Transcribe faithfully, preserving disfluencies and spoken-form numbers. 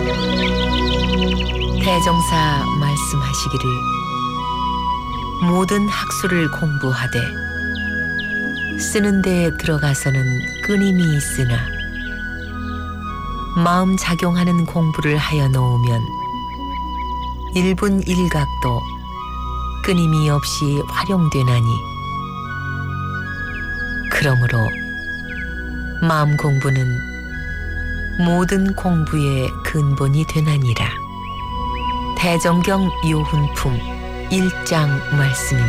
대종사 말씀하시기를 모든 학술을 공부하되 쓰는 데에 들어가서는 끊임이 있으나 마음 작용하는 공부를 하여 놓으면 일분 일각도 끊임이 없이 활용되나니 그러므로 마음 공부는 모든 공부의 근본이 되나니라. 대정경 요훈품 일 장 말씀입니다.